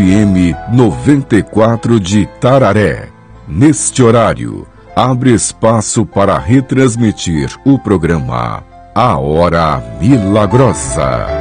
FM 94 de Tararé. Neste horário, abre espaço para retransmitir o programa A Hora Milagrosa.